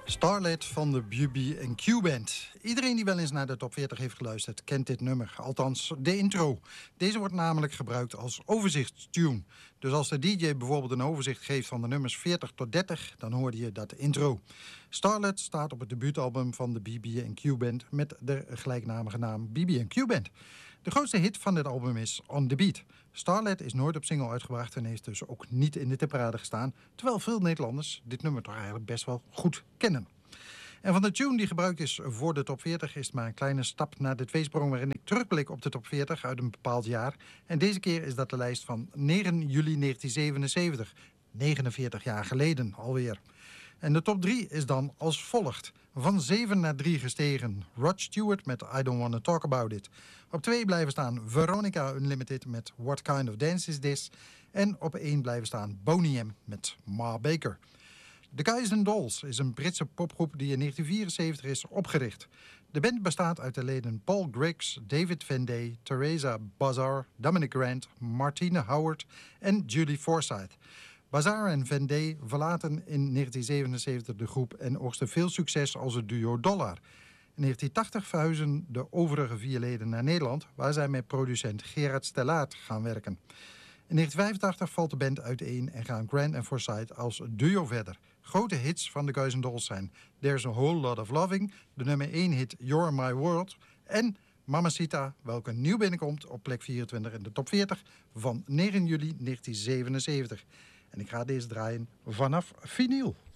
Starlet van de BB&Q Band. Iedereen die wel eens naar de top 40 heeft geluisterd kent dit nummer. Althans, de intro. Deze wordt namelijk gebruikt als overzichtstune. Dus als de DJ bijvoorbeeld een overzicht geeft van de nummers 40 tot 30... dan hoorde je dat intro. Starlet staat op het debuutalbum van de BB&Q Band... met de gelijknamige naam BB&Q Band. De grootste hit van dit album is On The Beat. Starlet is nooit op single uitgebracht en heeft dus ook niet in de tipparade gestaan... terwijl veel Nederlanders dit nummer toch eigenlijk best wel goed kennen. En van de tune die gebruikt is voor de top 40 is het maar een kleine stap naar de tweesprong... waarin ik terugblik op de top 40 uit een bepaald jaar. En deze keer is dat de lijst van 9 juli 1977. 49 jaar geleden alweer. En de top 3 is dan als volgt. Van 7 naar 3 gestegen. Rod Stewart met I Don't Wanna Talk About It. Op 2 blijven staan Veronica Unlimited met What Kind of Dance Is This. En op 1 blijven staan Boney M met Ma Baker. The Guys and Dolls is een Britse popgroep die in 1974 is opgericht. De band bestaat uit de leden Paul Griggs, David Van Day, Teresa Bazar, Dominic Grant, Martina Howard en Julie Forsyth. Bazar en Van Day verlaten in 1977 de groep en oogsten veel succes als het duo Dollar. In 1980 verhuizen de overige 4 leden naar Nederland, waar zij met producent Gerard Stellaert gaan werken. In 1985 valt de band uiteen en gaan Grant en Forsyth als duo verder. Grote hits van de Guys N' Dolls zijn There's a Whole Lot of Loving, de nummer 1 hit You're My World en Mamacita, welke nieuw binnenkomt op plek 24 in de top 40 van 9 juli 1977. En ik ga deze draaien vanaf vinyl.